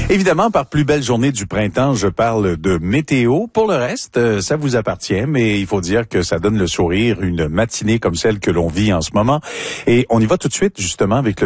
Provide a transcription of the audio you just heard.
Évidemment, par plus belle journée du printemps, je parle de météo. Pour le reste, ça vous appartient, mais il faut dire que ça donne le sourire une matinée comme celle que l'on vit en ce moment. Et on y va tout de suite, justement, avec le